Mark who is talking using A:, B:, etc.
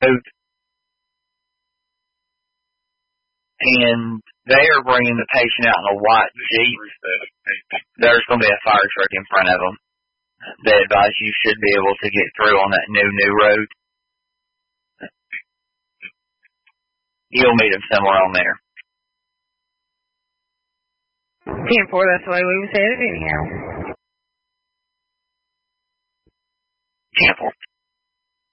A: road, and they are bringing the patient out in a white Jeep. There's going to be a fire truck in front of them. They advise you should be able to get through on that new road. You'll meet them somewhere on there.
B: 10-4, that's the way we was headed anyhow.
A: 10-4.